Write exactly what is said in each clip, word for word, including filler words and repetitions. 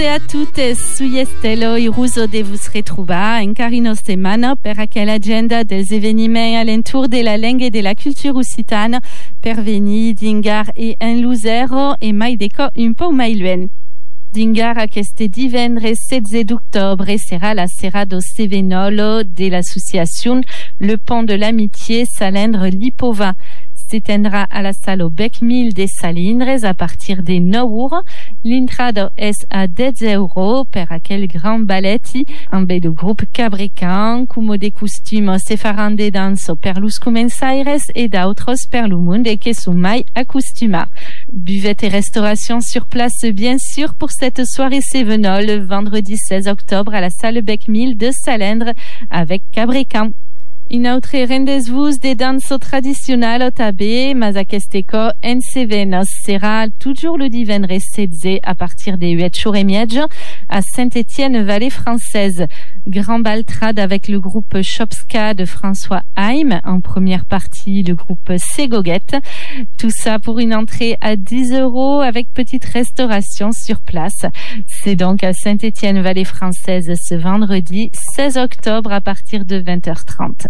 a tutte sugli Estelo i ruso de vos retrouvar en carino setmana per aquella agenda dels eveniments alentour de la langue et de la culture occitane per venir dingar e en Luzero e mai deco un po' mai luen. Dingar aquest divendres setze d'octobre sera la Serrado Sevenolo de l'association Le Pont de l'Amitié Salindre Lipova. S'étendra à la salle au Bec Mil des Salindres à partir des neuf heures. L'entrada est à dix euros per aquel grand balletti amb el grup Cabrican, como de costumes se faran de danso per los començaires et d'autres per le monde que sont mai acostumats. Buvette et restauration sur place bien sûr pour cette soirée Sévenol le vendredi seize octobre à la salle Bec Mil de Salindre avec Cabrican. Un autre rendez-vous de danse traditionnelle també, mas aquesta en Cevenos sera toujours le divendres setze à partir des huit jours et miege à Saint-Étienne-Vallée Française. Grand baltrade avec le groupe Chopska de François Haim, en première partie le groupe Ségoguette. Tout ça pour une entrée à dix euros avec petite restauration sur place. C'est donc à Saint-Étienne-Vallée Française ce vendredi seize octobre à partir de vingt heures trente.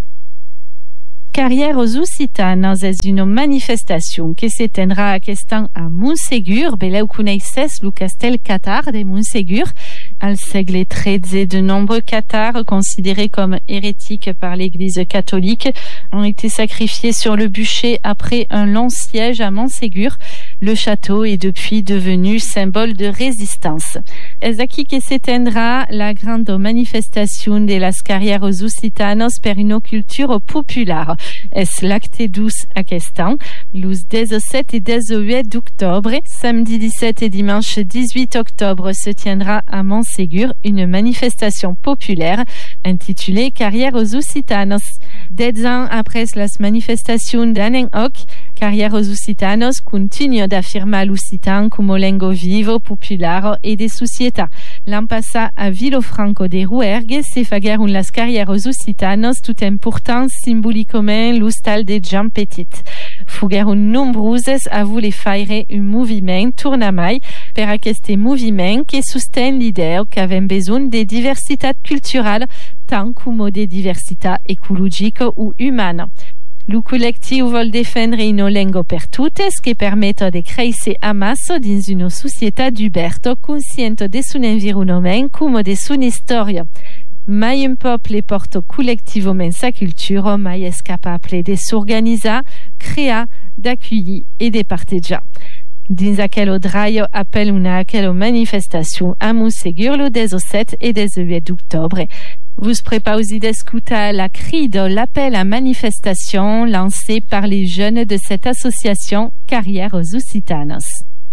Carrière aux Occitanes és una manifestació que s'étendra aquest any a Montségur. Beleu coneixes le castell cathar de Montségur. Al segle treize, de nombreux cathares considérés comme hérétiques par l'Église catholique ont été sacrifiés sur le bûcher après un long siège à Montségur. Le château est depuis devenu symbole de résistance. És aquí que s'étendra la grande manifestation de las carrières aux Occitanos per una culture populaire. És l'acte douze aquest any, los dix-sept et dix-huit d'octobre. Samedi dix-sept et dimanche dix-huit octobre se tiendra à Montségur une manifestation populaire intitulée Carrière aux Occitanos. Dez ans après las manifestations d'Anen Hoc, Carrière aux Occitanos continue d'affirmer l'Occitan como lengua vivo, popular et de società. L'an passat a Vilofranco de Rouergue se fagueren las Carrières aux Occitanos tout important simbòlicament l'hostal de Jean Petit. Fugueren nombroses a voler faire un moviment tornamai per aquest moviment que sostén l'idea que avem besoin de diversitat cultural tant com de diversitat ecologica o humana. El col·lectiu vol defendre una llengua per totes que permeta de créixer a massa dins una societat oberta, conscient de son environnement com de son història. Mai un poble porta col·lectivament sa cultura, mai és capable de s'organitzar, crear, d'accueillir et de partejar. Dins aquell draio appel una aquella manifestació a Montségur le dix-sept et dix-huit d'octobre. Vous préparez d'escutar la cri de l'appel à manifestation lancé par les jeunes de cette association Carrière aux Occitanos.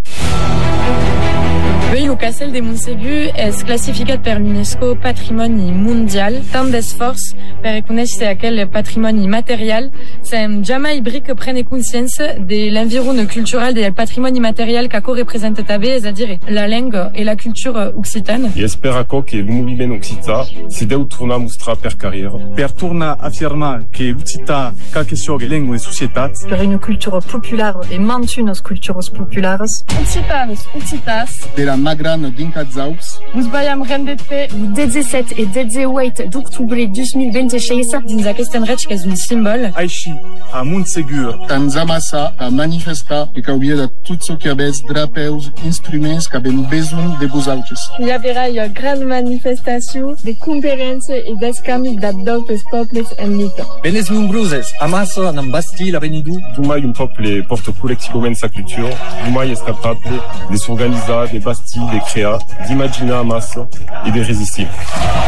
Oui, le castell de Montségur és classificat per l'UNESCO Patrimoni Mundial. Tant d'esforç per reconèixer aquell patrimoni material, sem jamais bric prene consciència de l'environ cultural del patrimoni material que co-representa també, és a dir, la llengua i la cultura occitana. I espera que el moviment occità si deu tornar a mostrar per carriera. Per tornar a afirmar que l'occità cal que sigui llengua i societat. Per una cultura popular i mantenir les cultures populares. Occitanos, occitas. De la Magrane d'Incadzaux. Us veiem rendete le dix-sept et dix-huit d'octobre deux mille vingt-six dins aquest enreig que és un símbol. Així, a Montségur. Tanzamassa a manifestar i que hauria de tot ce que havés drapeus, instruments que havem besoin de vosaltres. Hi haurà una gran manifestació de conferències i d'escanvi d'altres pobles en lluita. Benes nombroses, a massa, en Bastille, a Benidou. Mai un poble porta col·lectivament sa cultura, mai és capable de s'organitzar, de bastir, de crear, d'imaginar a massa et de résister.